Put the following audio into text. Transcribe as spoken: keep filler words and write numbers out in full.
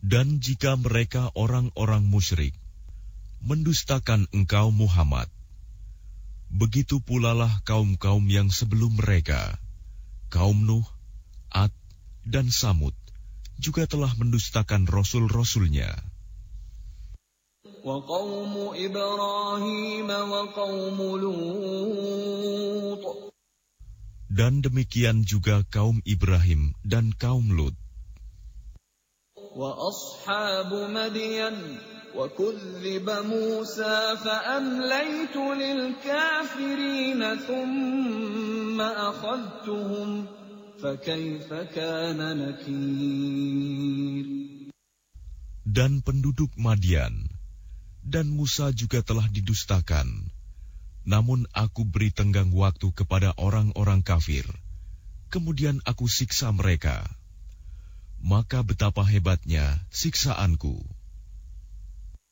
Dan jika mereka orang-orang musyrik mendustakan engkau Muhammad, begitu pula lah kaum-kaum yang sebelum mereka, kaum Nuh, Ad, dan Samud, juga telah mendustakan rasul-rasulnya. وَقَوْمُ إِبْرَاهِيمَ وَقَوْمُ لُوطٍ. Dan demikian juga kaum Ibrahim dan kaum Lut. وَأَصْحَابُ مَدْيَنَ وَكُذِّبَ مُوسَى فَأَمْلَيْتُ لِلْكَافِرِينَ ثُمَّ أَخَذْتُهُمْ فَكَيْفَ كَانَ نَكِيرِ. Dan penduduk Madian dan Musa juga telah didustakan. Namun aku beri tenggang waktu kepada orang-orang kafir, kemudian aku siksa mereka. Maka betapa hebatnya siksaanku.